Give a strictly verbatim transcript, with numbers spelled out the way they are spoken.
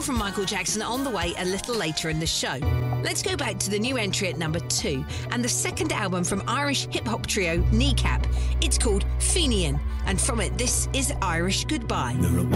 More from Michael Jackson on the way a little later in the show. Let's go back to the new entry at number two and the second album from Irish hip-hop trio Kneecap. It's called Fenian, and from it, this is Irish Goodbye.